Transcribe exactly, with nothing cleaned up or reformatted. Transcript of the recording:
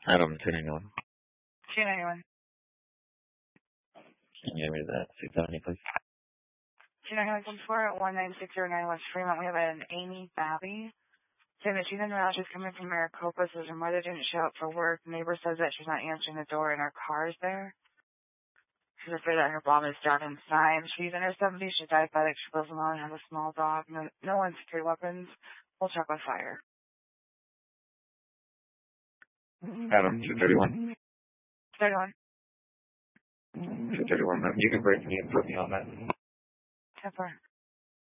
Adam, two ninety-one. two ninety-one. Can you give me that six seventy, please? two ninety-one comes for at one nine six zero nine West Fremont. We have an Amy Babby saying that she's in route. She's coming from Maricopa, says her mother didn't show up for work. The neighbor says that she's not answering the door and her car's there. She's afraid that her mom is down inside. She's in her seventies. She's diabetic. She lives alone, has a small dog. No, no unsecured weapons. We'll check with fire. Adam, two thirty-one. thirty-one. two thirty-one. You can break me and put me on that. ten four.